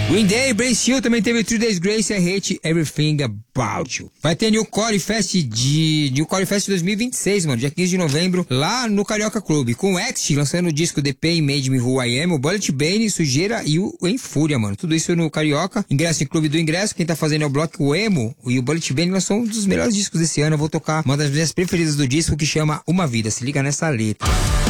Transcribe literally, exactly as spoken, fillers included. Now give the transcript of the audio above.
Green Day, Brace You, também teve Three Days Grace, I Hate Everything About You. Vai ter New Core Fest de New Core Fest dois mil e vinte e seis, mano, dia quinze de novembro, lá no Carioca Clube, com o X lançando o disco The Pain Made Me Who I Am, o Bullet Bane, Sujeira e o Em Fúria, mano. Tudo isso no Carioca. Ingresso em Clube do Ingresso. Quem tá fazendo é o Bloco o Emo e o Bullet Bane lançou um dos melhores discos desse ano. Eu vou tocar uma das minhas preferidas do disco, que chama Uma Vida. Se liga nessa letra.